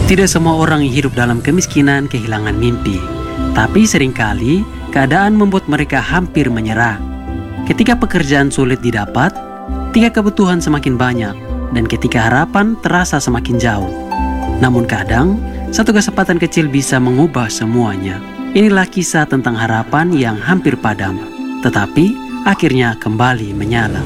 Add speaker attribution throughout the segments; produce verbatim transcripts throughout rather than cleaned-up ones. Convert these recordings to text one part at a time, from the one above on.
Speaker 1: Tidak semua orang yang hidup dalam kemiskinan kehilangan mimpi, tapi seringkali keadaan membuat mereka hampir menyerah. Ketika pekerjaan sulit didapat, ketika kebutuhan semakin banyak, dan ketika harapan terasa semakin jauh. Namun kadang, satu kesempatan kecil bisa mengubah semuanya. Inilah kisah tentang harapan yang hampir padam, tetapi akhirnya kembali menyala.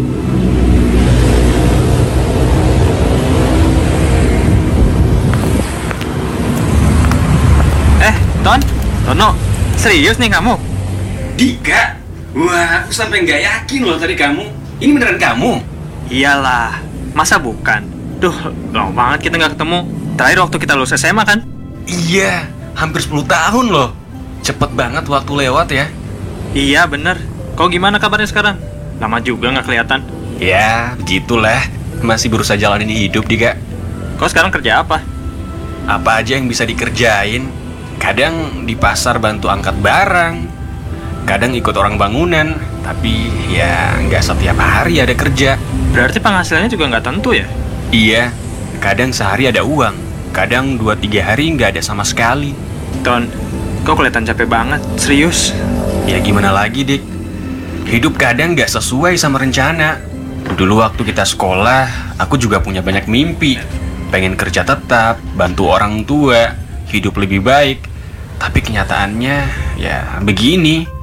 Speaker 2: Eh, Ton, Tono, serius nih kamu?
Speaker 3: Dika, wah aku sampai nggak yakin loh tadi kamu. Ini beneran kamu?
Speaker 2: Iyalah, masa bukan? Duh, lama banget kita nggak ketemu. Terakhir waktu kita lulus S M A kan?
Speaker 3: Iya, hampir sepuluh tahun loh. Cepet banget waktu lewat ya.
Speaker 2: Iya bener. Kau gimana kabarnya sekarang? Lama juga nggak kelihatan.
Speaker 3: Ya, begitulah. Masih berusaha jalanin hidup, Dika.
Speaker 2: Kau sekarang kerja apa?
Speaker 3: Apa aja yang bisa dikerjain. Kadang di pasar bantu angkat barang, kadang ikut orang bangunan. Tapi ya nggak setiap hari ada kerja.
Speaker 2: Berarti penghasilannya juga nggak tentu ya?
Speaker 3: Iya, kadang sehari ada uang, kadang dua tiga hari nggak ada sama sekali.
Speaker 2: Ton, kau kelihatan capek banget, serius.
Speaker 3: Ya gimana lagi, Dik? Hidup kadang nggak sesuai sama rencana. Dulu waktu kita sekolah, aku juga punya banyak mimpi. Pengen kerja tetap, bantu orang tua, hidup lebih baik. Tapi kenyataannya ya begini.